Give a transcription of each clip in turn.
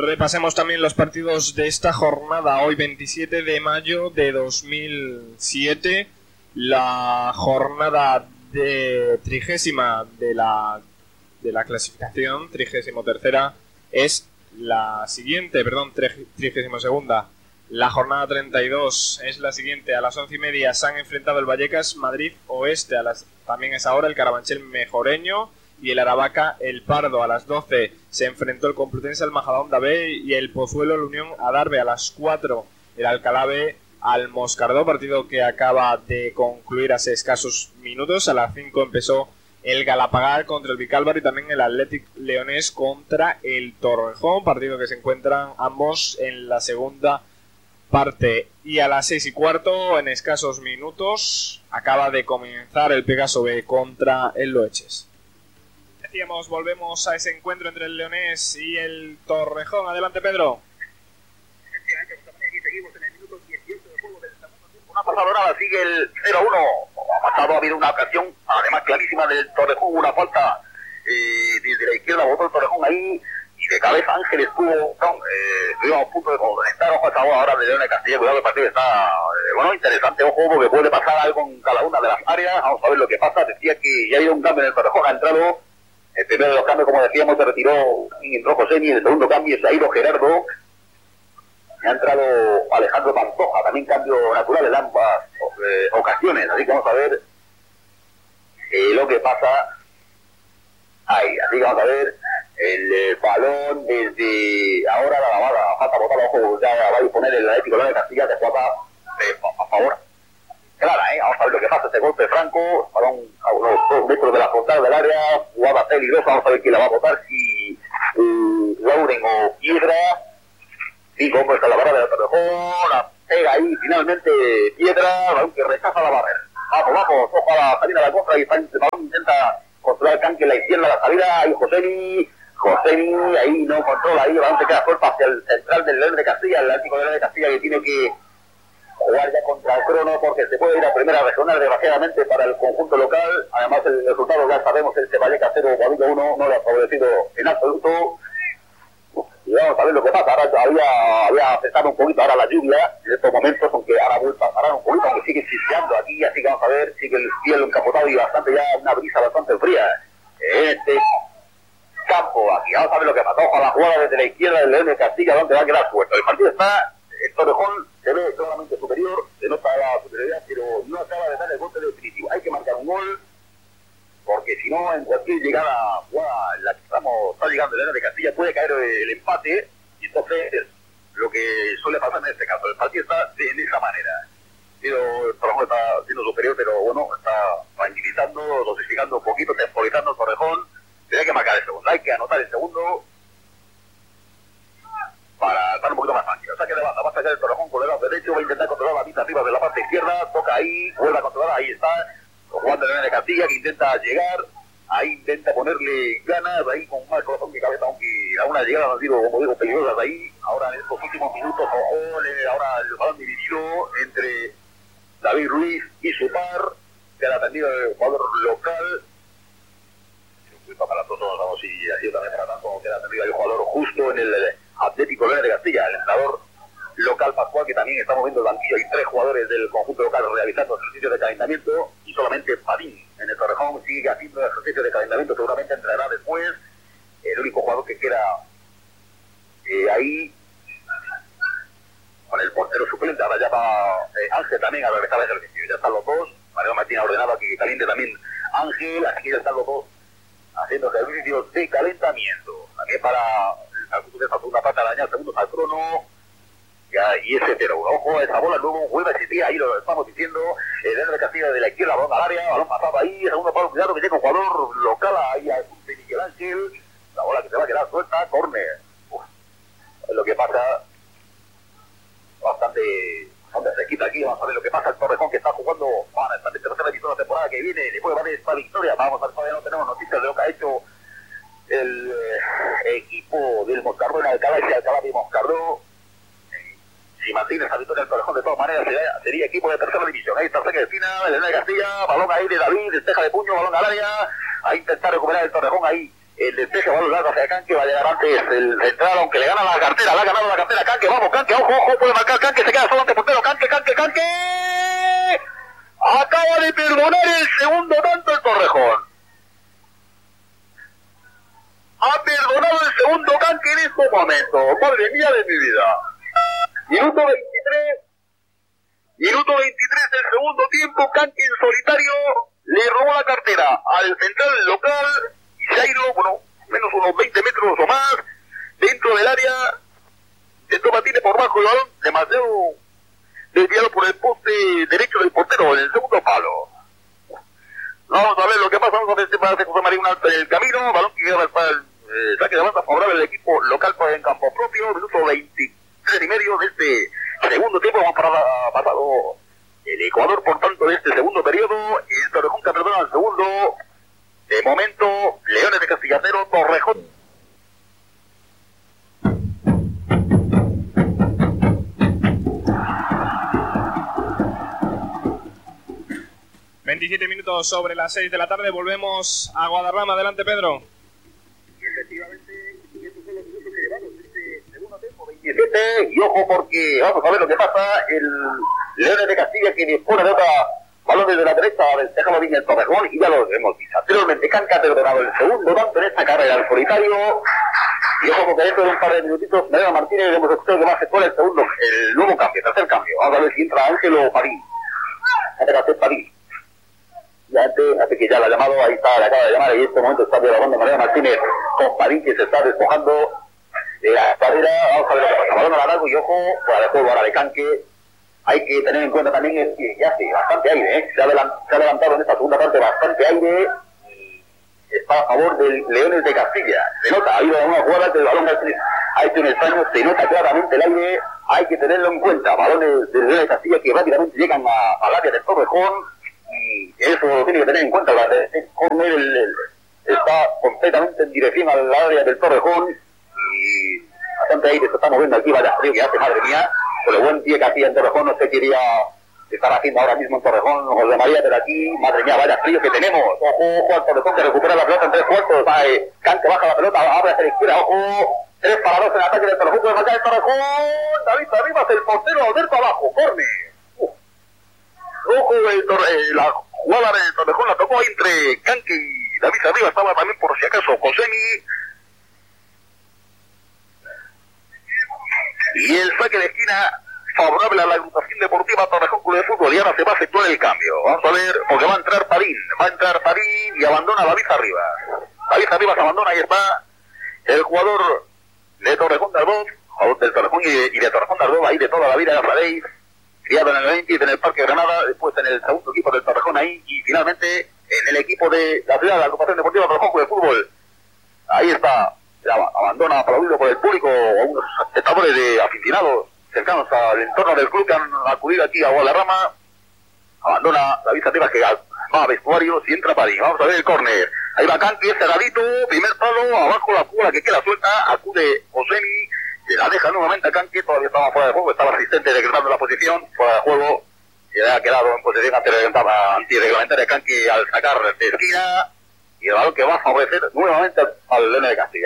Repasemos también los partidos de esta jornada, hoy 27 de mayo de 2007, la jornada de 30ª de la clasificación, 33ª, es la siguiente, 32ª. La jornada 32 es la siguiente, a las 11:30 se han enfrentado el Vallecas Madrid Oeste, también es ahora el Carabanchel Mejoreño y el Aravaca El Pardo. A las 12 se enfrentó el Complutense al Majadahonda B y el Pozuelo la Unión Adarve. A las 4 el Alcalá B al Moscardó, partido que acaba de concluir hace escasos minutos. A las 5 empezó el Galapagar contra el Vicálvaro y también el Athletic Leonés contra el Torrejón, partido que se encuentran ambos en la segunda parte. Y a las 6:15, en escasos minutos, acaba de comenzar el Pegaso B contra el Loeches. Decíamos, volvemos a ese encuentro entre el Leonés y el Torrejón. Adelante, Pedro. Efectivamente, aquí seguimos en el minuto 18 de juego del segundo tiempo. Una pasada hora, sigue el 0-1. Ha pasado, ha habido una ocasión, además clarísima del Torrejón, una falta desde la izquierda, botó el Torrejón ahí, y de cabeza Ángel estuvimos a punto de conectar. Ojo, ahora de León de Castilla, cuidado, el partido está interesante, ojo, porque puede pasar algo en cada una de las áreas. Vamos a ver lo que pasa. Decía que ya ha habido un cambio en el Torrejón, ha entrado. El primero de los cambios, como decíamos, se retiró y entró José, y el segundo cambio se ha ido Gerardo. Ha entrado Alejandro Pantoja, también cambio natural en ambas ocasiones. Así que vamos a ver lo que pasa ahí. Así que vamos a ver el balón desde ahora la lavada. Falta botar, ojo, ya va a disponer el Atlético de Castilla de jugada a favor. Clara, vamos a ver lo que pasa. Este golpe franco, balón a unos 2 metros de la frontal del área, jugada peligrosa. Vamos a ver quién la va a botar, si Lauren o Piedra. Sí, como está la barra de la Torrejón, la pega ahí finalmente Piedra, balón que rechaza la barrera. Vamos, ojo a la salida de la contra, y el balón intenta controlar el canque en la izquierda, la salida, ahí Josemi, ahí no controla, ahí el balón se queda suelto hacia el central del León de Castilla, el Atlético de León de Castilla, que tiene que jugar ya contra el crono porque se puede ir a primera regional desgraciadamente para el conjunto local. Además el resultado ya sabemos, el Vallecas 0, Guadalajara 1, no le ha favorecido en absoluto. Y vamos a ver lo que pasa. Ahora había afectado un poquito ahora la lluvia en estos momentos, aunque ahora vuelve a parar un poquito, aunque sigue chispeando aquí, así que vamos a ver, sigue el cielo encapotado y bastante ya una brisa bastante fría en este campo. Aquí vamos a ver lo que pasa. Ojo a la jugada desde la izquierda del León de Castilla, donde va a quedar suelto. El partido está, el Torrejón se ve claramente superior, se nota la superioridad, pero no acaba de dar el golpe definitivo. Hay que marcar un gol, porque si no, en cualquier llegada jugada en la que está llegando el León de Castilla, puede caer el empate, y entonces lo que suele pasar en este caso. El partido está de esa manera. Pero el Torrejón está siendo superior, pero bueno, está tranquilizando, dosificando un poquito, temporizando el Torrejón. Tiene que marcar el segundo, hay que anotar el segundo para estar un poquito más tranquilo. Saque de banda, va a sacar el Torrejón con el lado derecho, va a intentar controlar la pista arriba de la parte izquierda, toca ahí, vuelve a controlar, ahí está, jugando el León de Castilla, que intenta llegar, ahí intenta ponerle ganas, ahí con más corazón que cabeza, aunque a una llegada, no digo, como digo, peligrosas ahí. Ahora en estos últimos minutos, ahora el balón dividido entre David Ruiz y su par, que ha atendido el jugador local. Para todos, vamos, y así también para tanto, que ha atendido el jugador justo en el Atlético León de Castilla, el entrenador local Pascual, que también está moviendo el banquillo. Hay 3 jugadores del conjunto local realizando ejercicios de calentamiento, y solamente Padín en el Torrejón sigue haciendo ejercicios de calentamiento. Seguramente entrará después. El único jugador que queda ahí con el portero suplente. Ahora ya va Ángel también a realizar el ejercicio. Ya están los dos. Mariano Martín ha ordenado que caliente también Ángel, así que ya están los dos haciendo ejercicios de calentamiento. También para la segunda parte, dañar segundos al crono. Y ese 0-1. Ojo, esa bola luego vuelve a existir, ahí lo estamos diciendo. El León de Castilla de la izquierda, balón al área, balón pasado ahí, segundo palo, cuidado que llega un jugador local ahí a Miguel Ángel. La bola que se va a quedar suelta, córner. Es lo que pasa. Bastante cerquita aquí. Vamos a ver lo que pasa. El Torrejón, que está jugando para esta tercera edición de la temporada que viene, después va a esta victoria. Vamos a ver, todavía no tenemos noticias de lo que ha hecho el equipo del Moscardó en Alcalá y Alcalá de Moscardó. Si mantiene esa victoria del Torrejón, de todas maneras sería equipo de tercera división. Ahí está cerca de esquina, el León de Castilla, balón ahí de David, despeja de puño, balón al área, a intentar recuperar el Torrejón ahí el despeje va a largo hacia Canque, va a llegar antes el central, aunque le gana la cartera, le ha ganado la cartera Canque, vamos Canque, ojo, puede marcar Canque, se queda solo ante portero, Canque. Acaba de perdonar el segundo tanto el Torrejón. Ha perdonado el segundo Canque en este momento, madre mía de mi vida. Minuto 23 del segundo tiempo, Canque en solitario le robó la cartera al central local y se ha ido, menos unos 20 metros o más dentro del área. Intentó batirle por bajo el balón, demasiado desviado por el poste derecho del portero en el segundo palo. Vamos a ver lo que pasa, vamos a ver si parece José María un alto en el camino, balón que queda para el saque de banda favorable del equipo local en campo propio, minuto 23 y medio de este segundo tiempo. Vamos para pasado el Ecuador, por tanto, de este segundo periodo. El Torrejón que perdona el segundo. De momento, Leones de Castilla 0, Torrejón. ...27 sobre las 6 de la tarde... ...volvemos a Guadarrama. Adelante, Pedro. Efectivamente, y estos son los minutos que llevamos este segundo tiempo, 27, y ojo porque vamos a ver lo que pasa. El Leones de Castilla que dispone de otra balón desde la derecha, déjalo bien el Torrejón, y ya lo hemos dicho anteriormente. Canque ha perdonado el segundo tanto en esta carrera al solitario, y ojo porque dentro de un par de minutitos Mariano Martínez hemos escuchado que va a efectuar el segundo, el nuevo cambio, tercer cambio. Vamos a ver si entra Ángelo Padín. Padín. Ya hace que ya la ha llamado, ahí está, le acaba de llamar, y en este momento está dialogando Mariano Martínez con Padín, que se está despojando de la carrera. Vamos a ver lo que pasa, balón a la largo y ojo, fuera de juego ahora de Canque. Hay que tener en cuenta también es que ya hace bastante aire, se ha levantado en esta segunda parte bastante aire, y está a favor del Leones de Castilla. Se nota, ha habido una jugada que el balón ha hecho un extraño, se nota claramente el aire, hay que tenerlo en cuenta. Balones del Leones de Castilla que rápidamente llegan al área del Torrejón, y eso lo tiene que tener en cuenta. Está completamente en dirección al área del Torrejón y bastante aire se está moviendo aquí, vaya frío que hace, madre mía, con el buen pie que hacía en Torrejón. No sé qué quería estar haciendo ahora mismo en Torrejón José María, pero aquí, madre mía, vaya frío que tenemos. Ojo al Torrejón que recupera la pelota en 3 cuartos. Canque baja la pelota, abre hacia la izquierda, ojo, 3-2 en ataque del Torrejón, puede marcar el Torrejón. David Arribas, el portero, Alberto abajo, córner. Ojo, la jugada del Torrejón la tocó entre Canque y David Arriba, estaba también por si acaso Josemi. Y el saque de esquina favorable a la agrupación deportiva Torrejón Club de Fútbol, y ahora se va a efectuar el cambio. Vamos a ver, porque va a entrar Padín y abandona a David Arriba. David Arriba se abandona, ahí está el jugador de Torrejón de Ardoz, jugador del Torrejón y de Torrejón de Ardoz, ahí de toda la vida, ya sabéis, criado en el 20 en el Parque Granada, después en el segundo equipo del Torrejón ahí, y finalmente en el equipo de la ciudad, la agrupación deportiva Torrejón Club de Fútbol. Ahí está, abandona aplaudido por el público, a unos espectadores de aficionados cercanos al entorno del club que han acudido aquí a Guadarrama. Abandona David Arribas, que va a vestuarios, y entra Padín. Vamos a ver el córner. Ahí va Canque, cerradito, primer palo, abajo la jugada que queda suelta, acude Josemi, se la deja nuevamente a Canque, todavía estaba fuera de juego, estaba asistente decretando la posición, fuera de juego, se ha quedado en posición antirreglamentaria Canque al sacar de esquina, y el balón que va a favorecer nuevamente al Leones de Castilla.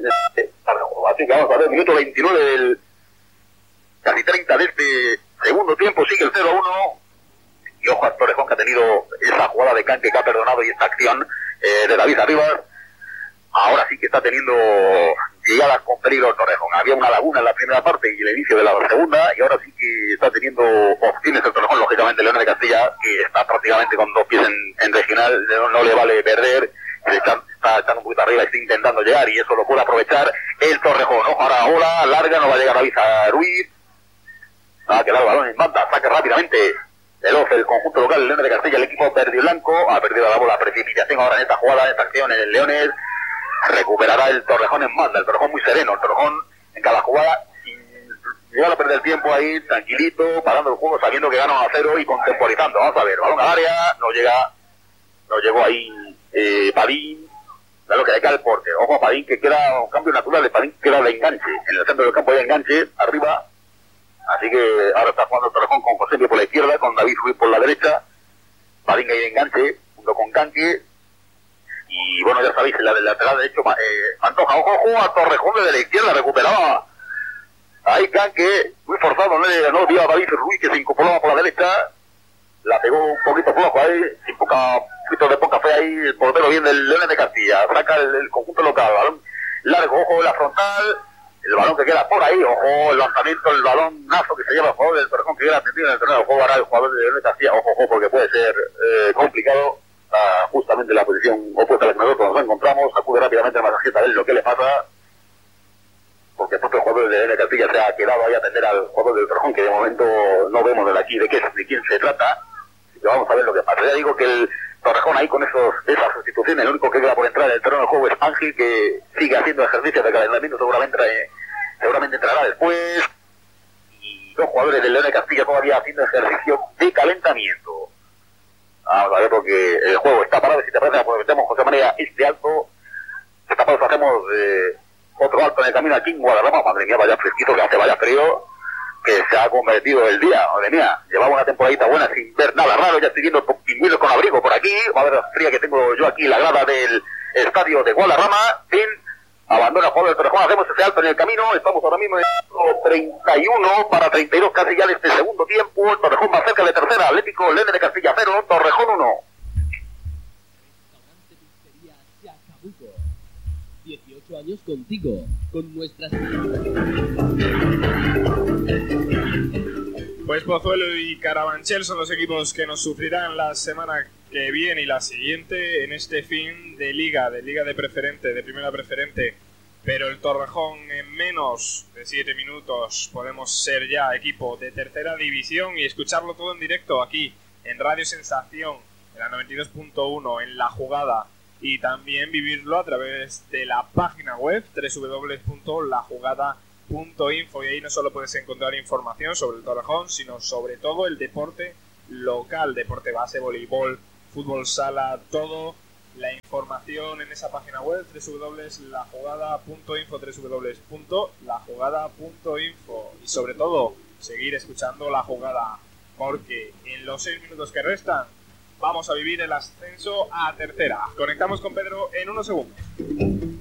Así que vamos a ver, minuto 29 del casi 30 de este segundo tiempo, sigue el 0-1, y ojo a Torrejón, que ha tenido esa jugada de Canque que ha perdonado, y esta acción de David Arribas. Ahora sí que está teniendo llegadas con peligro el Torrejón. Había una laguna en la primera parte y el inicio de la segunda, y ahora sí que está teniendo opciones el Torrejón, lógicamente Leones de Castilla, que está prácticamente con 2 pies en regional, no le vale perder, está echando un poquito arriba, está intentando llegar, y eso lo puede aprovechar el Torrejón. Ojo, ahora bola larga, no va a llegar David Ruiz, va a quedar el balón en banda, saque rápidamente el conjunto local, el Leones de Castilla, el equipo verde y blanco, ha perdido la bola, precipitación ahora en esta jugada, en esta acción en el Leones. Recuperará el Torrejón en banda, el Torrejón muy sereno, el Torrejón en cada jugada, sin llegar a perder tiempo ahí, tranquilito, parando el juego, sabiendo que gana 1-0 y contemporizando. Vamos a ver, balón al área, no llegó ahí Padín, da lo que le cae el porte. Ojo a Padín, que queda un cambio natural de Padín, que queda de enganche, en el centro del campo de enganche, arriba, así que ahora está jugando el Torrejón con José por la izquierda, con David Ruiz por la derecha, Padín ahí de enganche, junto con Canque. Y bueno, ya sabéis, en la del lateral derecho, Pantoja, ojo a Torrejón desde la izquierda, recuperaba ahí Canque, muy forzado, no vio a David Ruiz que se incorporaba por la derecha, la pegó un poquito flojo ahí, sin poquito de poca fe ahí, el portero bien del Leones de Castilla, saca el conjunto local, balón largo, ojo la frontal, el balón que queda por ahí, ojo el lanzamiento, el balón nazo que se lleva el jugador del Torrejón que queda atendido en el terreno del juego, ahora el jugador del Leones de Castilla, ojo, porque puede ser complicado. Justamente la posición opuesta a la que nosotros nos encontramos, acude rápidamente a la masajista a ver lo que le pasa, porque el propio jugador de N. Castilla se ha quedado ahí a atender al jugador del Torrejón, que de momento no vemos de aquí de quién se trata, así que vamos a ver lo que pasa. Ya digo que el Torrejón ahí con esas sustituciones, el único que queda por entrar en el terreno del juego es Ángel, que sigue haciendo ejercicio de calentamiento, seguramente entrará después, y dos jugadores del León de Castilla todavía haciendo ejercicio de calentamiento. Vamos a ver porque el juego está parado, si te parece aprovechamos José María este alto, esta pausa hacemos otro alto en el camino aquí en Guadarrama, madre mía, vaya fresquito que hace, vaya frío, que se ha convertido el día, madre mía, llevaba una temporadita buena sin ver nada raro, ya estoy viendo pingüinos con abrigo por aquí, va a ver la fría que tengo yo aquí en la grada del estadio de Guadarrama, abandona el juego del Torrejón, hacemos ese alto en el camino, estamos ahora mismo en 31 para 32 casi ya de este segundo tiempo, el Torrejón más cerca de tercera, Atlético Leones de Castilla 0, Torrejón 1. Restaurante Pizzería Chacabuco, 18 años contigo, con nuestras... Pues Pozuelo y Carabanchel son los equipos que nos sufrirán la semana que viene y la siguiente en este fin de liga de preferente, de primera preferente. Pero el Torrejón en menos de 7 minutos podemos ser ya equipo de tercera división y escucharlo todo en directo aquí en Radio Sensación, en la 92.1, en La Jugada, y también vivirlo a través de la página web www.lajugada.info, y ahí no solo puedes encontrar información sobre el Torrejón, sino sobre todo el deporte local, deporte base, voleibol, fútbol sala, todo. La información en esa página web www.lajugada.info, www.lajugada.info, y sobre todo seguir escuchando La Jugada, porque en los 6 minutos que restan vamos a vivir el ascenso a tercera. Conectamos con Pedro en unos segundos.